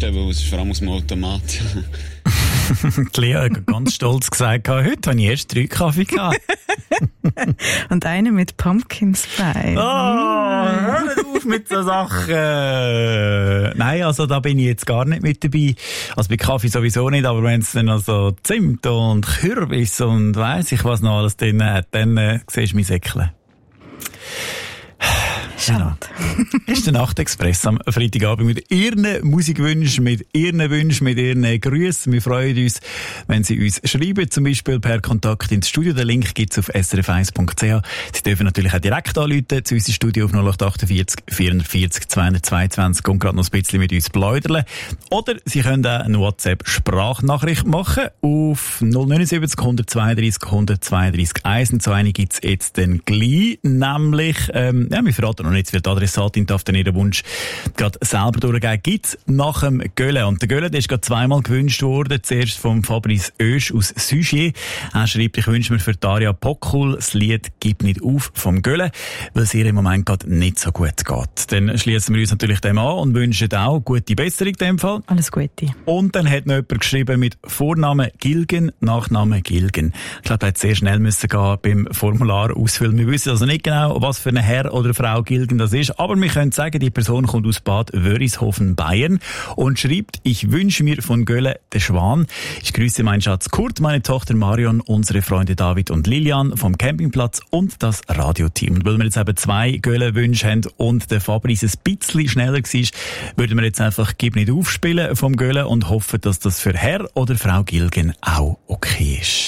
einstellen, weil es ist vor allem aus dem Automat. Die Lea hat ganz stolz gesagt, heute habe ich erst 3 Kaffee gehabt. Und eine mit Pumpkin Spice. Hör nicht auf mit so Sachen. Nein, also da bin ich jetzt gar nicht mit dabei. Also bei Kaffee sowieso nicht, aber wenn es dann also Zimt und Kürbis und weiss ich was noch alles drin hat, dann siehst du mein Säckchen. Genau. Ist der Nachtexpress am Freitagabend mit Ihren Musikwünschen, mit Ihren Wünschen, mit Ihren Grüßen. Wir freuen uns, wenn Sie uns schreiben, zum Beispiel per Kontakt ins Studio. Den Link gibt es auf srf1.ch. Sie dürfen natürlich auch direkt anrufen zu unserem Studio auf 0848 440 222 und gerade noch ein bisschen mit uns plaudern. Oder Sie können auch eine WhatsApp-Sprachnachricht machen auf 079 132 132 1. Und so eine gibt es jetzt dann gleich, nämlich, wir verraten noch nicht, wird die Adressatin darf dann ihren Wunsch gerade selber durchgeben. Gibt's nach dem Gölle. Und der Gölle, der ist gerade zweimal gewünscht worden. Zuerst vom Fabrice Oesch aus Sugier. Er schreibt, ich wünsche mir für Daria Pockul das Lied «Gib nicht auf» vom Gölle, weil es ihr im Moment gerade nicht so gut geht. Dann schließen wir uns natürlich dem an und wünschen auch gute Besserung in dem Fall. Alles Gute. Und dann hat noch jemand geschrieben mit Vorname Gilgen, Nachname Gilgen. Ich glaube, da hat sehr schnell müssen gehen beim Formular ausfüllen. Wir wissen also nicht genau, was für eine Herr oder Frau Gilgen das ist, aber wir können sagen, die Person kommt aus Bad Wörishofen, Bayern und schreibt, ich wünsche mir von Gölle den Schwan. Ich grüße meinen Schatz Kurt, meine Tochter Marion, unsere Freunde David und Lilian vom Campingplatz und das Radioteam. Und weil wir jetzt eben 2 Gölle-Wünsche haben und der Fabrice ein bisschen schneller war, würden wir jetzt einfach «Gib nicht aufspielen» vom Gölle und hoffen, dass das für Herr oder Frau Gilgen auch okay ist.